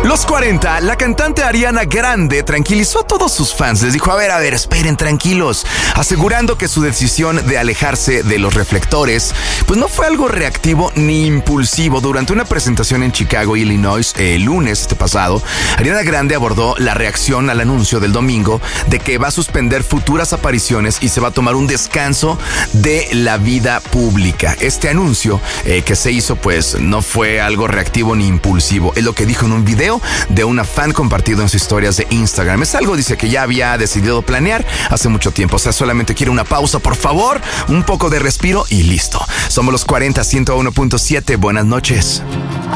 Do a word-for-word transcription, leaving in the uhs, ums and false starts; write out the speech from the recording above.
Los cuarenta, la cantante Ariana Grande tranquilizó a todos sus fans. Les dijo, a ver, a ver, esperen, tranquilos, asegurando que su decisión de alejarse de los reflectores pues no fue algo reactivo ni impulsivo. Durante una presentación en Chicago, Illinois, el lunes este pasado, Ariana Grande abordó la reacción al anuncio del domingo de que va a suspender futuras apariciones y se va a tomar un descanso de la vida pública. Este anuncio eh, que se hizo pues no fue algo reactivo ni impulsivo. Es lo que dijo en un video de una fan compartido en sus historias de Instagram. Es algo, dice, que ya había decidido planear hace mucho tiempo. O sea, solamente quiero una pausa, por favor, un poco de respiro y listo. Somos los cuarenta, ciento uno punto siete. Buenas noches.